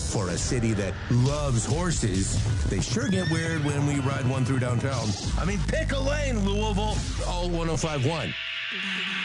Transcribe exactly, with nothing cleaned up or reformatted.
For a city that loves horses, they sure get weird when we ride one through downtown. I mean, pick a lane, Louisville. Oh, one oh five point one.